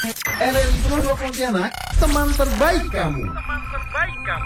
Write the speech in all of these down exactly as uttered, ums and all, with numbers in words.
L L I Pro dua Pontianak, teman terbaik kamu. Teman terbaik kamu.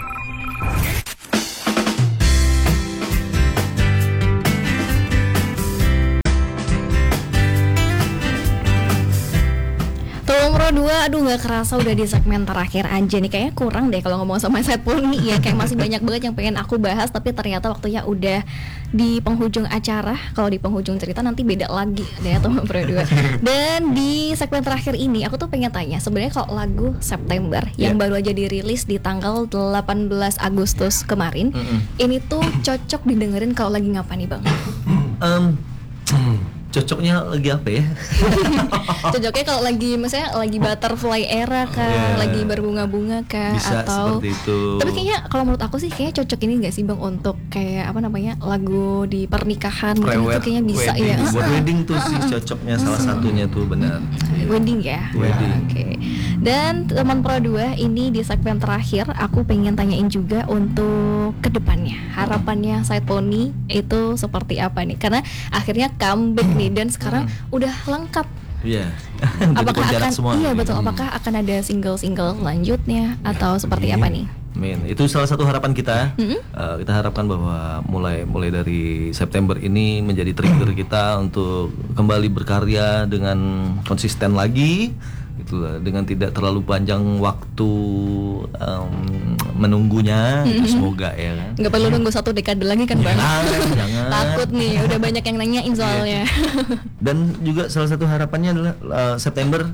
Nomor dua, aduh gak kerasa udah di segmen terakhir aja nih. Kayaknya kurang deh kalau ngomong sama Said Poni ya. Kayak masih banyak banget yang pengen aku bahas, tapi ternyata waktunya udah di penghujung acara. Kalau di penghujung cerita nanti beda lagi deh teman Pro dua. Dan di segmen terakhir ini aku tuh pengen tanya, sebenarnya kalau lagu September yang yeah. baru aja dirilis di tanggal delapan belas Agustus kemarin, mm-hmm. ini tuh cocok didengerin kalau lagi ngapa nih Bang? Um, Cocoknya lagi apa ya? Cocoknya kalau lagi misalnya lagi butterfly era kah, yeah. lagi berbunga-bunga kah, bisa atau seperti itu. Tapi kayaknya kalau menurut aku sih kayaknya cocok ini nggak sih Bang untuk kayak apa namanya lagu di pernikahan gitu kayaknya bisa wedding. ya. Buat wedding tuh sih cocoknya salah satunya tuh benar. Wedding ya. Wedding. Oke. Okay. Dan teman Pro dua ini di segmen terakhir aku pengen tanyain juga untuk kedepannya harapannya Said Poni itu seperti apa nih? Karena akhirnya comeback nih dan sekarang hmm. udah lengkap. Iya. Apakah akan semua. Iya betul. Hmm. Apakah akan ada single-single selanjutnya atau seperti apa nih? Amin. Itu salah satu harapan kita. Mm-hmm. Uh, kita harapkan bahwa mulai mulai dari September ini menjadi trigger kita untuk kembali berkarya dengan konsisten lagi. Itulah, dengan tidak terlalu panjang waktu um, menunggunya, mm-hmm. semoga ya kan. Nggak perlu nunggu satu dekade lagi kan Bang? Jangan, jangan. Takut nih, udah banyak yang nanyain soalnya. Dan juga salah satu harapannya adalah uh, September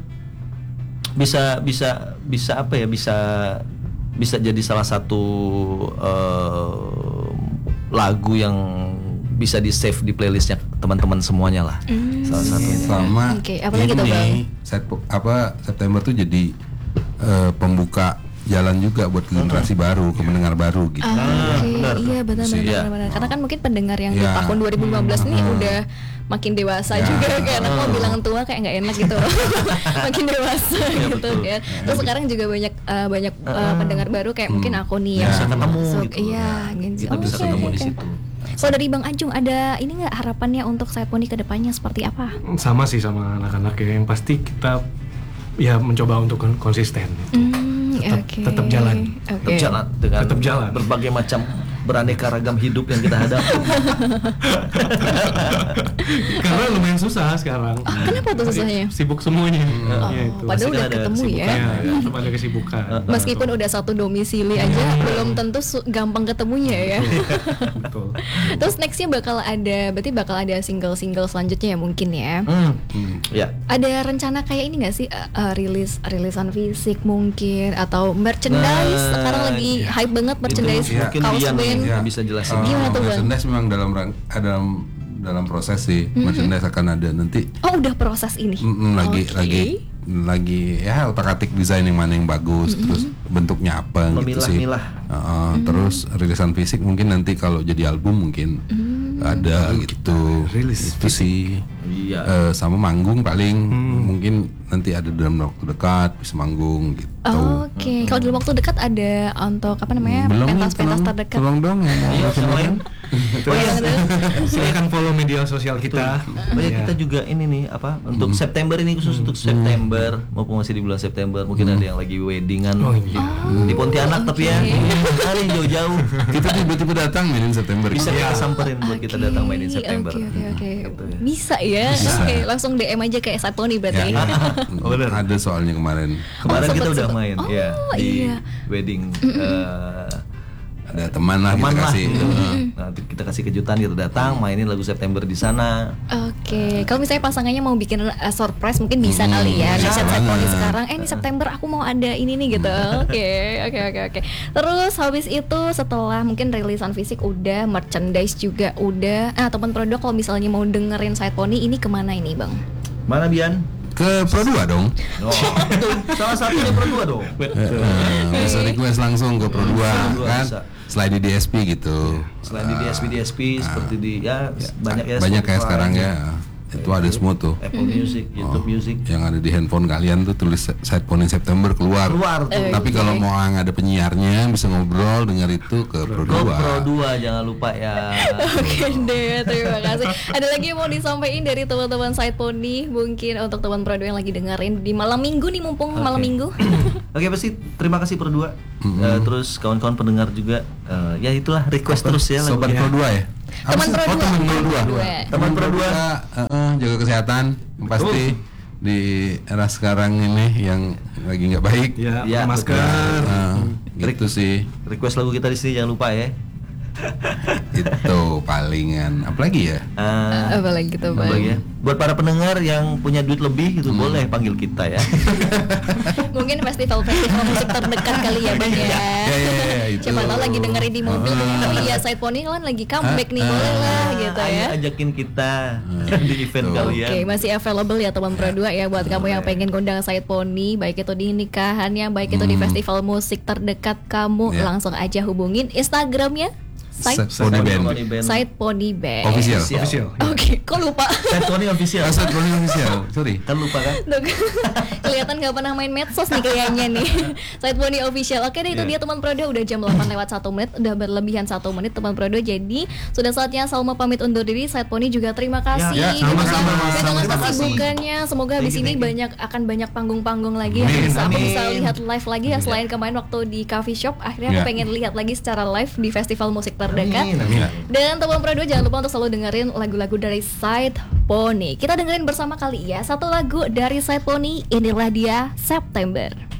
bisa bisa bisa apa ya bisa bisa jadi salah satu uh, lagu yang bisa di save di playlistnya teman-teman semuanya lah. Mm. Salah satunya. Sama. Oke, okay, apalagi tuh Bang? Set, apa September tuh jadi uh, pembuka jalan juga buat generasi hmm. baru, ke pendengar baru gitu. Ah, Oke, okay. iya benar-benar. Karena kan mungkin pendengar yang ya. di tahun dua ribu lima belas hmm. ini udah makin dewasa ya. juga kayak anak mau bilang tua kayak nggak enak gitu. Makin dewasa ya, gitu kan. Terus sekarang juga banyak uh, banyak uh, pendengar baru kayak hmm. mungkin aku nih ya, yang bisa ketemu masuk. gitu. Iya, gitu. Kita oh, bisa okay, ketemu okay. di situ. So dari Bang Ajung ada ini nggak harapannya untuk Said Poni ke depannya seperti apa? Sama sih sama anak-anak ya, yang pasti kita ya mencoba untuk konsisten gitu. Mm, tetap, okay. tetap jalan, okay. tetap jalan dengan tetap jalan. berbagai macam beraneka ragam hidup yang kita hadapi. Karena lumayan susah sekarang. Oh, kenapa tuh susahnya? Sibuk semuanya. Oh, ya, itu. Padahal udah ketemu ya. Ya, ya tetap ada kesibukan. Meskipun udah satu domisili aja, hmm. belum tentu su- gampang ketemunya ya. Betul. Terus nextnya bakal ada, berarti bakal ada single-single selanjutnya ya mungkin ya. Hmm. Hmm. Ya. Ada rencana kayak ini nggak sih uh, uh, rilis rilisan fisik mungkin atau merchandise? Nah, sekarang lagi ya. hype banget merchandise kaos band. Ya. Bisa jelasin. Uh, Gimana tuh Bang? Merchandise memang dalam rang, dalam dalam proses sih. Mm-hmm. Merchandise akan ada nanti. Oh udah proses ini. Mm-mm, lagi okay. lagi lagi ya otak-atik desain yang mana yang bagus, mm-hmm. terus bentuknya apa Memilah, gitu sih. Milah. Uh, mm-hmm. Terus rilisan fisik mungkin nanti kalau jadi album mungkin mm-hmm. ada gitu. Rilis itu sih. Iya. Uh, sama manggung paling hmm. mungkin nanti ada dalam waktu dekat bisa manggung gitu. Oh, Oke, okay. hmm. kalau dalam waktu dekat ada untuk apa namanya pentas-pentas terdekat. Tolong dong ya. Iya, selain. Oh iya, silakan follow media sosial kita. Oh ya, kita juga ini nih apa untuk hmm. September ini khusus hmm. untuk September maupun masih di bulan September mungkin hmm. ada yang lagi weddingan oh, iya. oh, di Pontianak okay. tapi ya ada yang jauh-jauh. Kita tiba-tiba datang mainin September. Bisa ya. kita samperin buat okay. kita datang mainin September. Oke okay, oke okay, okay. gitu ya. Bisa ya. Oke, okay. langsung D M aja kayak Said Poni berarti. Ya. Oh, ada soalnya kemarin. Kemarin oh, kita udah sempet. main oh, ya di iya. wedding uh, ada teman lah teman kita lah, kasih. gitu. Nah, kita kasih kejutan kita datang mainin lagu September di sana. Oke, okay. Kalau misalnya pasangannya mau bikin uh, surprise mungkin bisa hmm. kali ya. Bisa Said Poni sekarang. Eh ini September aku mau ada ini nih gitu. Oke, oke oke oke. Terus habis itu setelah mungkin rilisan fisik udah, merchandise juga udah. Ah teman produk kalau misalnya mau dengerin Said Poni ini kemana ini Bang? Mana Bian? Ke Pro dua dong. Oh, itu salah satunya Pro dua dong. Betul. Uh, bisa request langsung ke Pro dua kan. Bisa. Selain di D S P gitu. Selain di D S P D S P uh, seperti di ya, ya banyak ya. Banyak kayak sekarang ya. Itu ada semua tuh. Apple Music, YouTube Music. Yang ada di handphone kalian tuh tulis Side Pony September keluar. Keluar tuh. Tapi kalau mau yang ada penyiarnya bisa ngobrol dengar itu ke Pro Go dua. Pro dua jangan lupa ya. Oke deh, terima kasih. Ada lagi yang mau disampaikan dari teman-teman Side Pony mungkin untuk teman Pro dua yang lagi dengerin di malam minggu nih, mumpung Oke. malam minggu. Oke, pasti terima kasih Pro dua. Eh, terus kawan-kawan pendengar juga eh, ya itulah request terus ya lagu. Sobat Pro dua ya. Apa Teman sih? Pro Oh, dua. teman Pro dua. Dua. Teman Pro dua. eh, eh, jaga kesehatan pasti di era sekarang ini yang lagi nggak baik. Ya, Ya, masker. Eh, gitu sih. Request lagu kita di sini jangan lupa ya. Itu palingan. Apalagi ya? Eh, Apalagi gitu, apa Bang. lagi ya? Buat para pendengar yang punya duit lebih itu boleh panggil kita ya. Mungkin festival-festival musik terdekat kali ya, Bang ya. Ya, ya, ya, itu. Siapa tahu lagi dengerin di mobil, oh iya Side Pony kan lagi comeback nih, boleh lah gitu Ayo ya. ajakin kita di event Tuh. kalian. Oke, masih available ya teman Pro dua ya buat kamu yang pengen ngundang Side Pony, baik itu di nikahannya, baik itu di festival musik terdekat kamu, Ya. langsung aja hubungin Instagramnya Side, Side Pony Band. Pony Band. Side Pony Band. Official. Official. Oke, kok lupa? Side Pony official. Oh, Side Pony official. Sorry. Kan lupa kan? Tuh, kelihatan gak pernah main medsos nih kayaknya nih. Side Pony Official. Oke deh, itu dia teman Pro dua, udah jam delapan lewat satu menit, udah berlebihan satu menit teman Pro dua. Jadi sudah saatnya Salma pamit undur diri. Side Pony juga terima kasih. Ya, sama-sama, Dengan- Mas. dengan Terima kasih. kesibukannya, semoga habis Thank you, ini thank you. banyak akan banyak panggung-panggung lagi yang Amin, bisa aku amin. bisa lihat live lagi ya, selain kemarin waktu di coffee shop. Akhirnya aku Ya. pengen lihat lagi secara live di festival musik terdekat. Amin, amin. Dan teman Pro dua jangan lupa untuk selalu dengerin lagu-lagu dari Side Pony. Kita dengerin bersama kali ya satu lagu dari Side Pony, inilah dia September.